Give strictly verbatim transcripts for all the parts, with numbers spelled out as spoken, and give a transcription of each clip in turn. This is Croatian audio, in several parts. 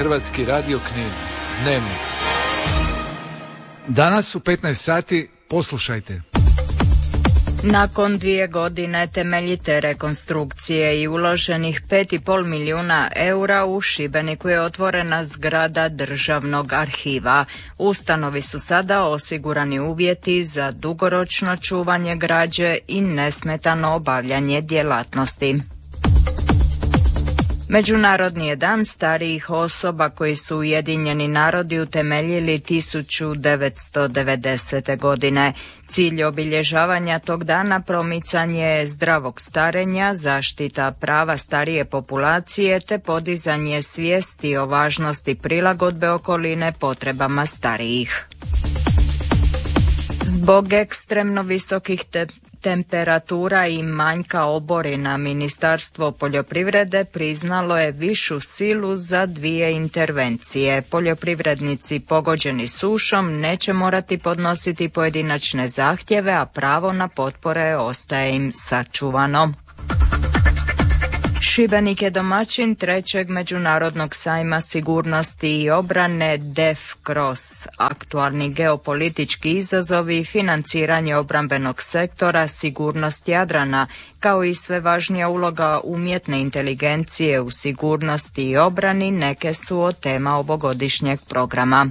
Hrvatski radio Knin. Dnevnik. Danas u petnaest sati poslušajte. Nakon dvije godine temeljite rekonstrukcije i uloženih pet i pol milijuna eura u Šibeniku je otvorena zgrada Državnog arhiva. U ustanovi su sada osigurani uvjeti za dugoročno čuvanje građe i nesmetano obavljanje djelatnosti. Međunarodni je dan starijih osoba koji su Ujedinjeni narodi utemeljili tisuću devetsto devedesete. godine. Cilj obilježavanja tog dana promicanje zdravog starenja, zaštita prava starije populacije te podizanje svijesti o važnosti prilagodbe okoline potrebama starijih. Zbog ekstremno visokih te temperatura i manjka oborina, Ministarstvo poljoprivrede priznalo je višu silu za dvije intervencije. Poljoprivrednici pogođeni sušom neće morati podnositi pojedinačne zahtjeve, a pravo na potpore ostaje im sačuvano. Šibenik je domaćin trećeg međunarodnog sajma sigurnosti i obrane D E F Cross. Aktualni geopolitički izazovi i financiranje obrambenog sektora, sigurnost Jadrana, kao i sve važnija uloga umjetne inteligencije u sigurnosti i obrani neke su od tema ovogodišnjeg programa.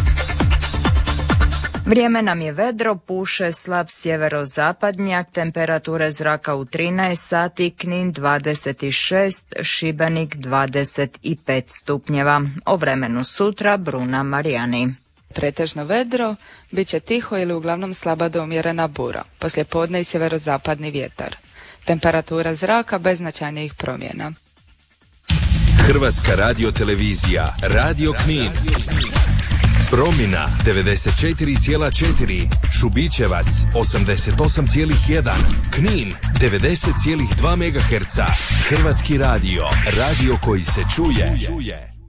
Vrijeme nam je vedro, puše slab sjeverozapadnjak, temperature zraka u trinaest sati, Knin dvadeset šest, Šibenik dvadeset pet stupnjeva. O vremenu sutra Bruna Marijani. Pretežno vedro, bit će tiho ili uglavnom slaba do umjerena bura, poslijepodne i sjeverozapadni vjetar. Temperatura zraka bez značajnijih promjena. Hrvatska radiotelevizija, Radio Knin. Promina devedeset četiri zarez četiri, Šubićevac osamdeset osam zarez jedan, Knin devedeset zarez dva megaherca. Hrvatski radio, radio koji se čuje.